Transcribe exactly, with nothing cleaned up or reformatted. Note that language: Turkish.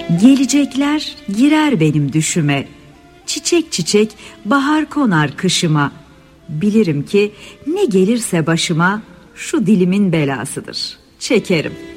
Gelecekler girer benim düşüme, çiçek çiçek bahar konar kışıma. Bilirim ki ne gelirse başıma şu dilimin belasıdır, çekerim.